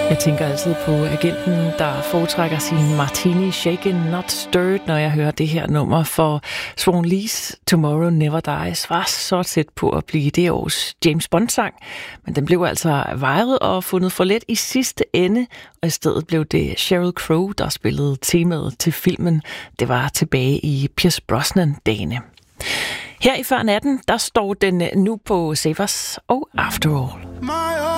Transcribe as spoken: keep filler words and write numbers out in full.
Jeg tænker altid på agenten, der foretrækker sin martini shaken, not stirred, når jeg hører det her nummer, for Swan Lees Tomorrow Never Dies var så tæt på at blive det års James Bond-sang, men den blev altså vejet og fundet for let i sidste ende, og i stedet blev det Sheryl Crow, der spillede temaet til filmen. Det var tilbage i Pierce Brosnan-dagene. Her i Før Natten, der står den nu på Savers og After All.